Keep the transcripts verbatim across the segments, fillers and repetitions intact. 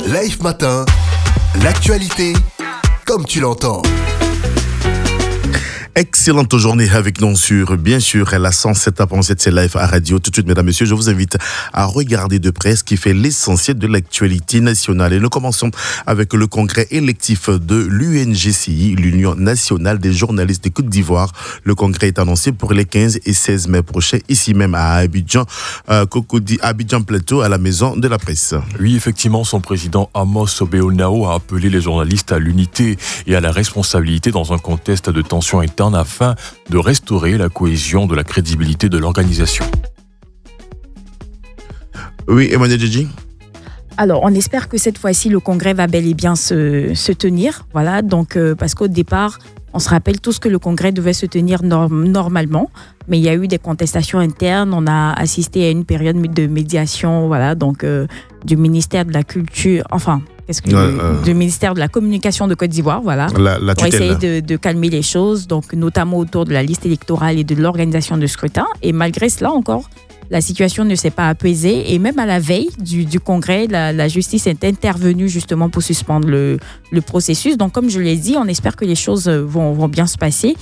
Live Matin, l'actualité comme tu l'entends. Excellente journée avec nous sur, bien sûr, la cent sept point sept, c'est Live à Radio. Tout de suite, mesdames, messieurs, je vous invite à regarder de près ce qui fait l'essentiel de l'actualité nationale. Et nous commençons avec le congrès électif de l'U N G C I, l'Union nationale des journalistes de Côte d'Ivoire. Le congrès est annoncé pour les quinze et seize mai prochains, ici même à Abidjan, euh, Cocody, Abidjan Plateau, à la Maison de la Presse. Oui, effectivement, son président Amos Beonao a appelé les journalistes à l'unité et à la responsabilité dans un contexte de tension interne afin de restaurer la cohésion de la crédibilité de l'organisation. Oui, Emmanuel Djedji. Alors, on espère que cette fois-ci, le congrès va bel et bien se, se tenir. Voilà, donc, euh, parce qu'au départ, on se rappelle tous que le congrès devait se tenir norm- normalement, mais il y a eu des contestations internes. On a assisté à une période de médiation, voilà, donc euh, du ministère de la Culture, enfin, qu'est-ce que euh, euh, du ministère de la Communication de Côte d'Ivoire, voilà, la, la pour tutelle, essayer de, de calmer les choses, donc notamment autour de la liste électorale et de l'organisation de scrutin. Et malgré cela, encore, la situation ne s'est pas apaisée et même à la veille du, du congrès, la, la justice est intervenue justement pour suspendre le, le processus. Donc, comme je l'ai dit, on espère que les choses vont, vont bien se passer.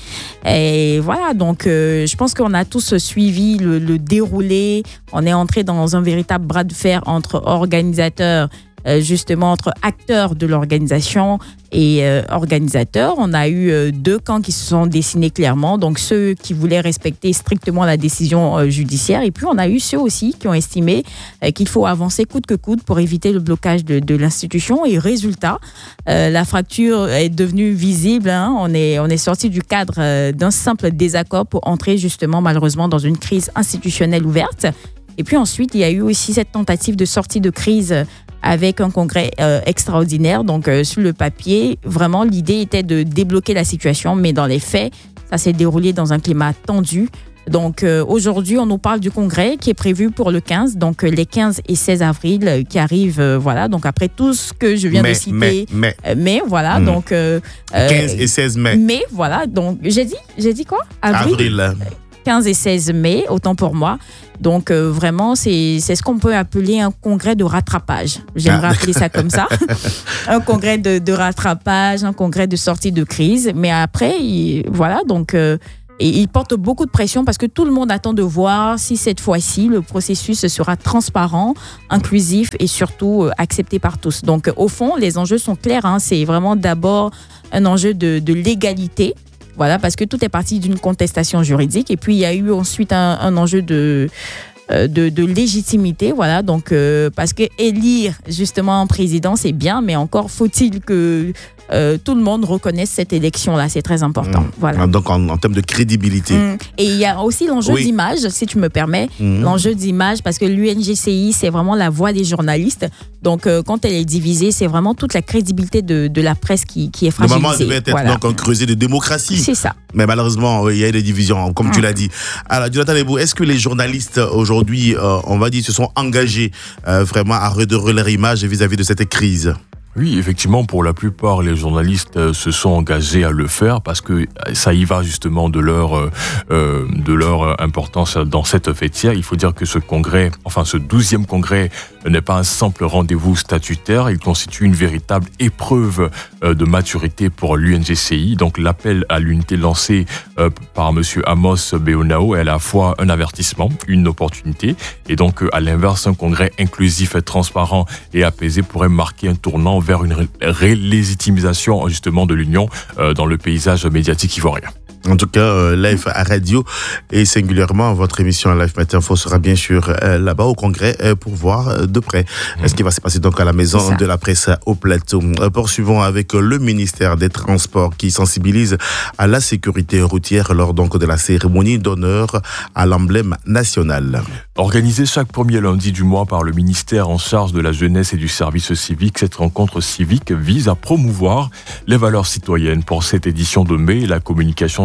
Et voilà, donc euh, je pense qu'on a tous suivi le, le déroulé. On est entré dans un véritable bras de fer entre organisateurs, euh, justement entre acteurs de l'organisation et euh, organisateurs. On a eu euh, deux camps qui se sont dessinés clairement, donc ceux qui voulaient respecter strictement la décision euh, judiciaire, et puis on a eu ceux aussi qui ont estimé euh, qu'il faut avancer coûte que coûte pour éviter le blocage de, de l'institution. Et résultat, euh, la fracture est devenue visible, hein. On est, on est sorti du cadre euh, d'un simple désaccord pour entrer justement malheureusement dans une crise institutionnelle ouverte. Et puis ensuite, il y a eu aussi cette tentative de sortie de crise avec un congrès euh, extraordinaire. Donc, euh, sur le papier, vraiment, l'idée était de débloquer la situation, mais dans les faits, ça s'est déroulé dans un climat tendu. Donc, euh, aujourd'hui, on nous parle du congrès qui est prévu pour le quinze, donc euh, les quinze et seize avril euh, qui arrivent, euh, voilà, donc après tout ce que je viens mais, de citer. Mais, mais. Euh, mais voilà, mmh. donc... Euh, quinze et seize mai. Mais, voilà, donc, j'ai dit, j'ai dit quoi? Avril. Avril. quinze et seize mai, autant pour moi. Donc, euh, vraiment, c'est, c'est ce qu'on peut appeler un congrès de rattrapage. J'aimerais ah. appeler ça comme ça. Un congrès de, de rattrapage, un congrès de sortie de crise. Mais après, il, voilà, donc... Euh, et il porte beaucoup de pression parce que tout le monde attend de voir si cette fois-ci, le processus sera transparent, inclusif et surtout euh, accepté par tous. Donc, au fond, les enjeux sont clairs, hein. C'est vraiment d'abord un enjeu de, de légalité. Voilà, parce que tout est parti d'une contestation juridique. Et puis, il y a eu ensuite un, un enjeu de, euh, de, de légitimité. Voilà, donc, euh, parce que élire justement un président, c'est bien, mais encore faut-il que euh, tout le monde reconnaisse cette élection-là. C'est très important. Mmh. Voilà. Donc, en, en termes de crédibilité. Mmh. Et il y a aussi l'enjeu oui. d'image, si tu me permets. Mmh. L'enjeu d'image, parce que l'U N G C I, c'est vraiment la voix des journalistes. Donc, euh, quand elle est divisée, c'est vraiment toute la crédibilité de, de la presse qui, qui est fragilisée. Normalement, elle devait être voilà. donc un creuset de démocratie. C'est ça. Mais malheureusement, il y a des divisions, comme mmh. tu l'as dit. Alors, Jonathan Lebou, est-ce que les journalistes aujourd'hui, euh, on va dire, se sont engagés euh, vraiment à redorer leur image vis-à-vis de cette crise ? Oui, effectivement, pour la plupart, les journalistes euh, se sont engagés à le faire parce que ça y va justement de leur euh, de leur importance dans cette fêtière. Il faut dire que ce congrès, enfin ce douzième congrès, n'est pas un simple rendez-vous statutaire. Il constitue une véritable épreuve euh, de maturité pour l'U N G C I. Donc l'appel à l'unité lancé euh, par Monsieur Amos Beonao est à la fois un avertissement, une opportunité, et donc euh, à l'inverse, un congrès inclusif, transparent et apaisé pourrait marquer un tournant vers une rélégitimisation justement de l'Union euh, dans le paysage médiatique ivoirien. En tout cas, euh, Live à Radio et singulièrement votre émission Live Matin Info sera bien sûr euh, là-bas au Congrès euh, pour voir euh, de près mmh. ce qui va se passer donc à la Maison de la Presse au Plateau. Euh, poursuivons avec euh, le ministère des Transports qui sensibilise à la sécurité routière lors donc de la cérémonie d'honneur à l'emblème national. Organisée chaque premier lundi du mois par le ministère en charge de la jeunesse et du service civique, cette rencontre civique vise à promouvoir les valeurs citoyennes. Pour cette édition de mai, la communication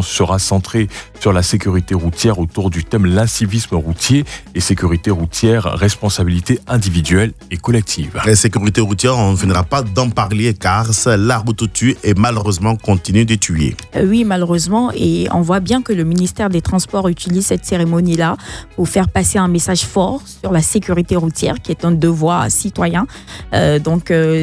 sera centrée sur la sécurité routière autour du thème l'incivisme routier et sécurité routière, responsabilité individuelle et collective. La sécurité routière, on ne finira pas d'en parler car la route tue et malheureusement continue de tuer. Euh, oui, malheureusement, et on voit bien que le ministère des Transports utilise cette cérémonie-là pour faire passer un message fort sur la sécurité routière qui est un devoir citoyen. Euh, donc, euh,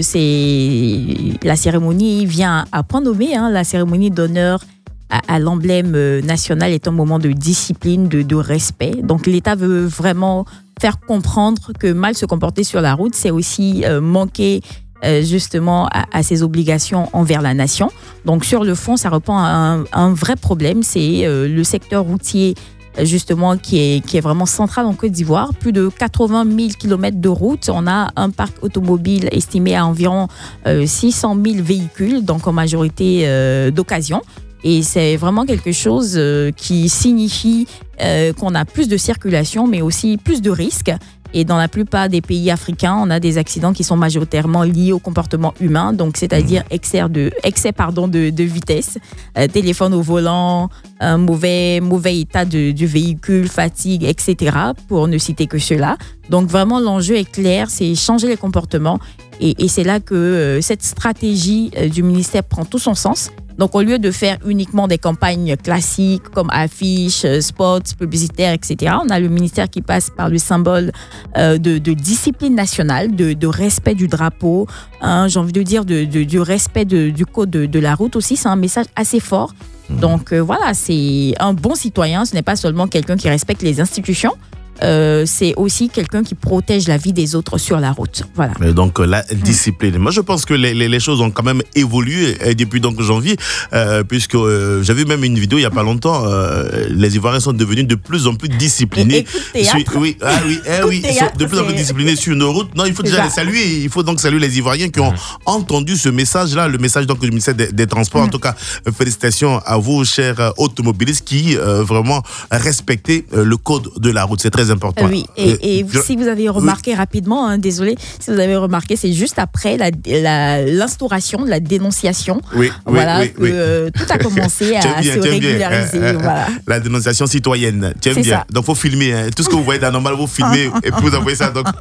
c'est la cérémonie vient à point nommé, hein, la cérémonie d'honneur à, à l'emblème national est un moment de discipline, de, de respect. Donc, l'État veut vraiment faire comprendre que mal se comporter sur la route, c'est aussi euh, manquer euh, justement à, à ses obligations envers la nation. Donc, sur le fond, ça répond à un, à un vrai problème. C'est euh, le secteur routier justement qui est, qui est vraiment central en Côte d'Ivoire. Plus de quatre-vingt mille kilomètres de route. On a un parc automobile estimé à environ euh, six cent mille véhicules, donc en majorité euh, d'occasion. Et c'est vraiment quelque chose euh, qui signifie euh, qu'on a plus de circulation, mais aussi plus de risques. Et dans la plupart des pays africains, on a des accidents qui sont majoritairement liés au comportement humain, donc c'est-à-dire excès de, excès, pardon, de, de vitesse, euh, téléphone au volant, un mauvais, mauvais état de, du véhicule, fatigue, et cetera, pour ne citer que cela. Donc vraiment, l'enjeu est clair, c'est changer les comportements. Et, et c'est là que euh, cette stratégie euh, du ministère prend tout son sens. Donc, au lieu de faire uniquement des campagnes classiques comme affiches, spots, publicitaires, et cetera, on a le ministère qui passe par le symbole euh, de, de discipline nationale, de, de respect du drapeau, hein, j'ai envie de dire de, de, du respect de, du code de, de la route aussi. C'est un message assez fort. Donc, euh, voilà, c'est un bon citoyen. Ce n'est pas seulement quelqu'un qui respecte les institutions. Euh, c'est aussi quelqu'un qui protège la vie des autres sur la route. Voilà. Et donc la discipline. Mmh. Moi, je pense que les, les, les choses ont quand même évolué depuis donc janvier, euh, puisque euh, j'ai vu même une vidéo il y a pas longtemps. Euh, les Ivoiriens sont devenus de plus en plus disciplinés. Et, et sur, oui, ah oui, eh oui, ils sont de plus en plus disciplinés sur nos routes. Non, il faut déjà les saluer. Il faut donc saluer les Ivoiriens qui ont mmh. entendu ce message-là, le message donc du ministère des, des Transports. Mmh. En tout cas, félicitations à vous, chers automobilistes, qui euh, vraiment respectez euh, le code de la route. C'est très important. Oui, et, et je... si vous avez remarqué oui. rapidement, hein, désolé, si vous avez remarqué, c'est juste après la, la, l'instauration de la dénonciation, oui, voilà, oui, que oui. euh, tout a commencé à bien, se régulariser. Bien. Voilà. La dénonciation citoyenne, tu aimes bien. Ça. Donc, il faut filmer. Hein. Tout ce que vous voyez d'anormal, vous filmez et puis vous envoyez ça. Donc...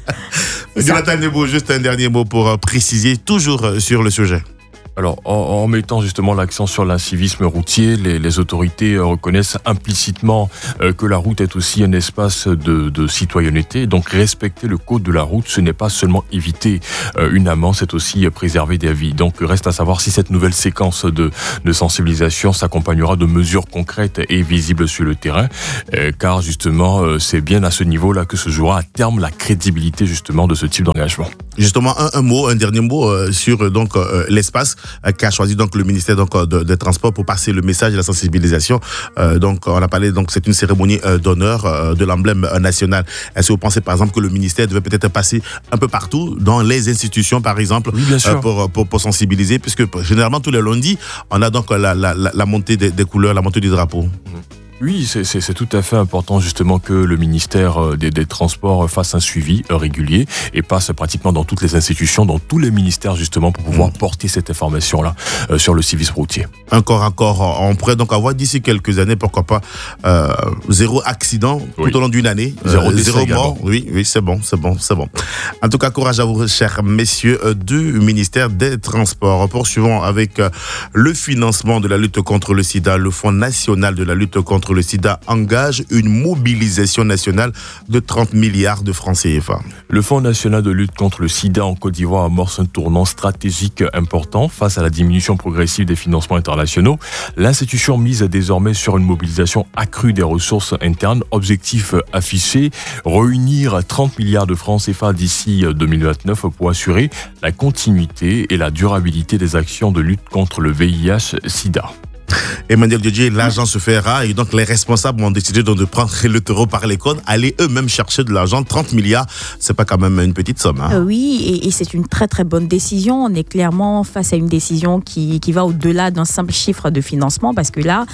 Jonathan Nebo, juste un dernier mot pour préciser, toujours sur le sujet. Alors, en, en mettant justement l'accent sur l'incivisme routier, les, les autorités euh, reconnaissent implicitement euh, que la route est aussi un espace de, de citoyenneté. Donc, respecter le code de la route, ce n'est pas seulement éviter euh, une amende, c'est aussi euh, préserver des vies. Donc, reste à savoir si cette nouvelle séquence de, de sensibilisation s'accompagnera de mesures concrètes et visibles sur le terrain, euh, car justement, euh, c'est bien à ce niveau-là que se jouera à terme la crédibilité justement de ce type d'engagement. Justement, un, un mot, un dernier mot euh, sur donc euh, l'espace qu'a choisi donc le ministère donc de, des Transports pour passer le message de la sensibilisation. Euh, donc on a parlé, donc c'est une cérémonie euh, d'honneur euh, de l'emblème euh, national. Est-ce que vous pensez par exemple que le ministère devait peut-être passer un peu partout dans les institutions par exemple, oui, bien sûr. Euh, pour, pour pour sensibiliser, puisque généralement tous les lundis on a donc la la la, la montée des, des couleurs, la montée du drapeau. Mmh. Oui, c'est, c'est, c'est tout à fait important justement que le ministère des, des Transports fasse un suivi régulier et passe pratiquement dans toutes les institutions, dans tous les ministères justement pour pouvoir mmh. porter cette information-là euh, sur le civisme routier. Encore, encore, on pourrait donc avoir d'ici quelques années, pourquoi pas, euh, zéro accident oui. tout au long d'une année, zéro, euh, zéro mort. Oui, oui, c'est bon, c'est bon, c'est bon. En tout cas, courage à vous, chers messieurs euh, du ministère des Transports. Poursuivons avec euh, le financement de la lutte contre le sida. Le Fonds national de la lutte contre le sida engage une mobilisation nationale de trente milliards de francs C F A. Le Fonds national de lutte contre le sida en Côte d'Ivoire amorce un tournant stratégique important face à la diminution progressive des financements internationaux. L'institution mise désormais sur une mobilisation accrue des ressources internes. Objectif affiché, réunir trente milliards de francs C F A d'ici deux mille vingt-neuf pour assurer la continuité et la durabilité des actions de lutte contre le V I H sida. Emmanuel Diodier, l'argent se fait rare et donc les responsables ont décidé donc de prendre le taureau par les cornes, aller eux-mêmes chercher de l'argent. trente milliards, c'est pas quand même une petite somme. Hein. Euh, oui, et, et c'est une très très bonne décision. On est clairement face à une décision qui, qui va au-delà d'un simple chiffre de financement parce que là,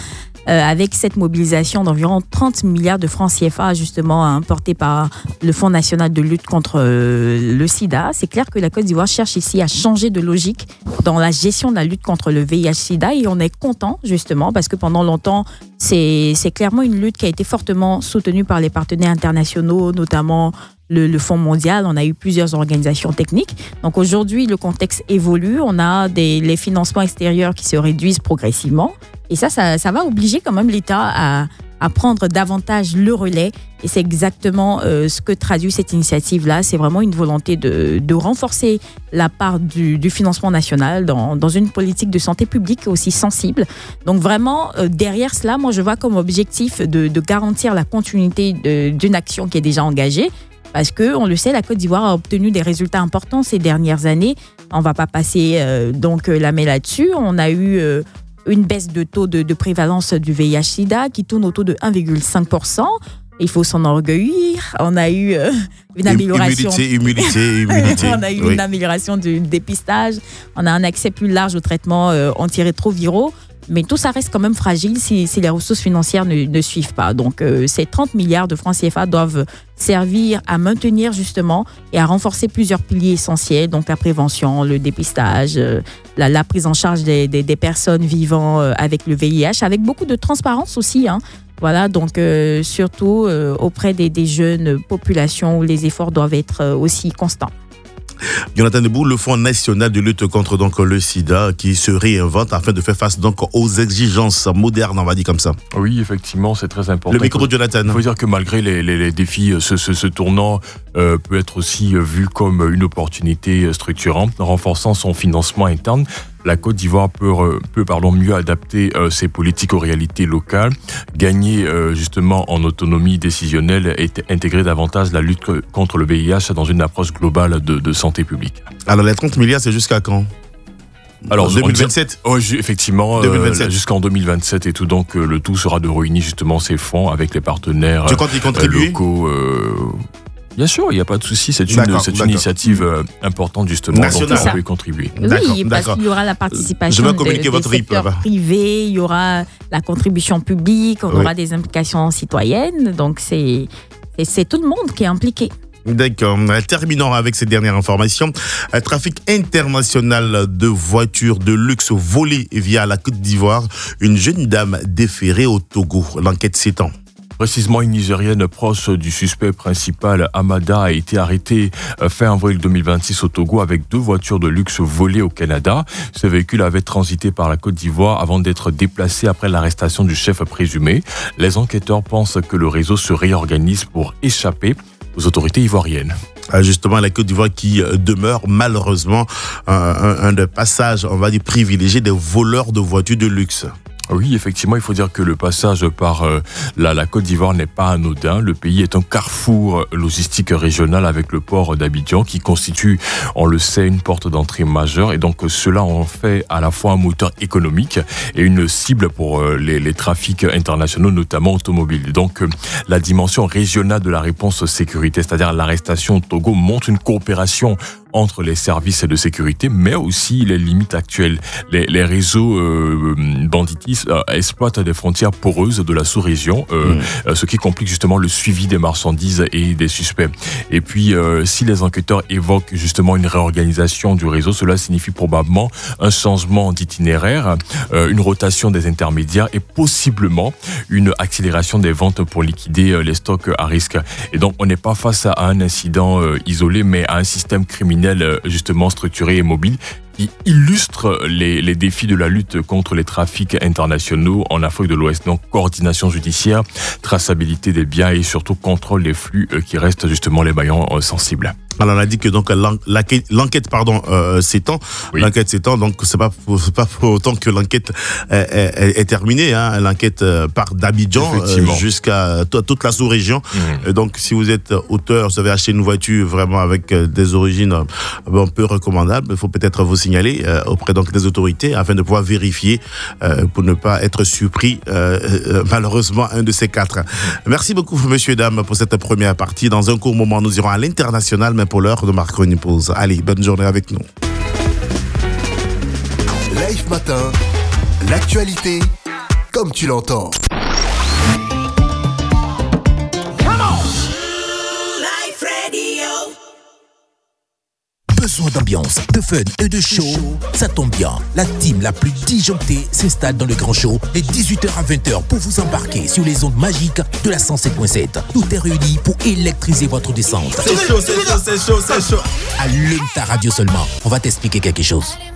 euh, avec cette mobilisation d'environ trente milliards de francs C F A, justement, hein, portés par le Fonds national de lutte contre euh, le sida. C'est clair que la Côte d'Ivoire cherche ici à changer de logique dans la gestion de la lutte contre le V I H sida et on est content, justement, parce que pendant longtemps, c'est, c'est clairement une lutte qui a été fortement soutenue par les partenaires internationaux, notamment Le, le Fonds mondial. On a eu plusieurs organisations techniques. Donc aujourd'hui, le contexte évolue. On a des, les financements extérieurs qui se réduisent progressivement. Et ça, ça, ça va obliger quand même l'État à, à prendre davantage le relais. Et c'est exactement euh, ce que traduit cette initiative-là. C'est vraiment une volonté de, de renforcer la part du, du financement national dans, dans une politique de santé publique aussi sensible. Donc vraiment, euh, derrière cela, moi, je vois comme objectif de, de garantir la continuité de, d'une action qui est déjà engagée. Parce que, on le sait, la Côte d'Ivoire a obtenu des résultats importants ces dernières années. On ne va pas passer euh, donc la main là-dessus. On a eu euh, une baisse de taux de, de prévalence du V I H sida qui tourne autour de un virgule cinq pour cent. Il faut s'enorgueillir. On a eu euh, une amélioration. Humilité, humilité, humilité. On a eu oui. une amélioration du dépistage. On a un accès plus large aux traitements euh, antirétroviraux. Mais tout ça reste quand même fragile si, si les ressources financières ne, ne suivent pas. Donc, euh, ces trente milliards de francs C F A doivent servir à maintenir justement et à renforcer plusieurs piliers essentiels. Donc, la prévention, le dépistage, euh, la, la prise en charge des, des, des personnes vivant euh, avec le V I H, avec beaucoup de transparence aussi, hein. Voilà, donc euh, surtout euh, auprès des, des jeunes populations où les efforts doivent être euh, aussi constants. Jonathan Debout, le Fonds national de lutte contre donc, le sida qui se réinvente afin de faire face donc, aux exigences modernes, on va dire comme ça. Oui, effectivement, c'est très important. Le micro de Jonathan. Il faut dire que malgré les, les, les défis, ce, ce, ce tournant euh, peut être aussi vu comme une opportunité structurante, renforçant son financement interne. La Côte d'Ivoire peut, peut pardon, mieux adapter euh, ses politiques aux réalités locales, gagner euh, justement en autonomie décisionnelle et intégrer davantage la lutte contre le V I H dans une approche globale de, de santé publique. Alors les trente milliards, c'est jusqu'à quand ? Alors, deux mille vingt-sept Oh, effectivement, deux mille vingt-sept. Euh, jusqu'en deux mille vingt-sept et tout. Donc, euh, le tout sera de réunir justement ces fonds avec les partenaires tu comptes y contribuer ? euh, locaux. Euh, Bien sûr, il n'y a pas de souci. C'est une, d'accord, c'est une d'accord. initiative euh, importante, justement, Nationale. donc on peut y contribuer. D'accord, Oui, parce d'accord. qu'il y aura la participation Je vais communiquer de, votre des R I P, secteurs là-bas. privés, il y aura la contribution publique, on Oui. aura des implications citoyennes. Donc, c'est, c'est, c'est tout le monde qui est impliqué. D'accord. Terminons avec cette dernière information. Un trafic international de voitures de luxe volées via la Côte d'Ivoire. Une jeune dame déférée au Togo. L'enquête s'étend. Précisément, une Nigérienne proche du suspect principal, Amada, a été arrêtée fin avril deux mille vingt-six au Togo avec deux voitures de luxe volées au Canada. Ce véhicule avait transité par la Côte d'Ivoire avant d'être déplacé après l'arrestation du chef présumé. Les enquêteurs pensent que le réseau se réorganise pour échapper aux autorités ivoiriennes. Justement, la Côte d'Ivoire qui demeure malheureusement un, un, un des passages, on va dire, privilégiés des voleurs de voitures de luxe. Oui, effectivement, il faut dire que le passage par euh, la, la Côte d'Ivoire n'est pas anodin. Le pays est un carrefour logistique régional avec le port d'Abidjan qui constitue, on le sait, une porte d'entrée majeure. Et donc, cela en fait à la fois un moteur économique et une cible pour euh, les, les trafics internationaux, notamment automobiles. Donc, euh, la dimension régionale de la réponse sécurité, c'est-à-dire l'arrestation au Togo, montre une coopération entre les services de sécurité, mais aussi les limites actuelles. Les, les réseaux euh, banditistes euh, exploitent des frontières poreuses de la sous-région, euh, mmh. euh, ce qui complique justement le suivi des marchandises et des suspects. Et puis, euh, si les enquêteurs évoquent justement une réorganisation du réseau, cela signifie probablement un changement d'itinéraire, euh, une rotation des intermédiaires et possiblement une accélération des ventes pour liquider euh, les stocks à risque. Et donc, on n'est pas face à un incident euh, isolé, mais à un système criminel justement structuré et mobile qui illustre les, les défis de la lutte contre les trafics internationaux en Afrique de l'Ouest. Donc, coordination judiciaire, traçabilité des biens et surtout contrôle des flux qui restent justement les maillons sensibles. Alors on a dit que donc l'enquête, l'enquête pardon euh, s'étend, oui. l'enquête s'étend, donc c'est pas pour, c'est pas pour autant que l'enquête est, est, est terminée. Hein. L'enquête part d'Abidjan euh, jusqu'à t- toute la sous-région. Mmh. Donc si vous êtes auteur, vous avez acheté une voiture vraiment avec des origines bon, peu recommandables, il faut peut-être vous signaler euh, auprès donc des autorités afin de pouvoir vérifier euh, pour ne pas être surpris euh, euh, malheureusement un de ces quatre. Mmh. Merci beaucoup messieurs et dames pour cette première partie. Dans un court moment, nous irons à l'international. Mais pour l'heure, nous marquons une pause. Allez, bonne journée avec nous. Live Matin, l'actualité, comme tu l'entends. Besoin d'ambiance, de fun et de show? Ça tombe bien, la team la plus disjonctée s'installe dans le grand show les dix-huit heures à vingt heures pour vous embarquer sur les ondes magiques de la cent sept point sept. Tout est réuni pour électriser votre descente. C'est chaud, c'est chaud, c'est chaud, c'est chaud. Allume ta radio seulement, on va t'expliquer quelque chose.